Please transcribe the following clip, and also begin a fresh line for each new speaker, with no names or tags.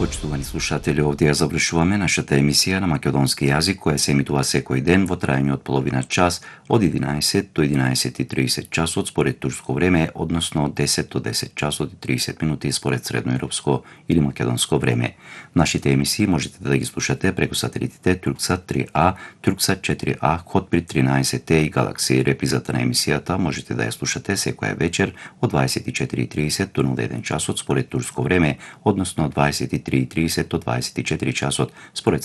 Почитувани слушатели, овде ја завршуваме нашата емисија на македонски јазик која се емитува секој ден во трајање од половина час од 11 до 11:30 часот според турско време, односно од 10 до 10 часот и 30 минути според средноевропско или македонско време. Нашите емисии можете да ги слушате преку сателитите Турксат 3А, Турксат 4А, Хотбрид 13 и Галакси. Репризата на емисијата можете да ја слушате секоја вечер од 24:30 до 01 часот според турско време, односно од 23:30 до 24 часот според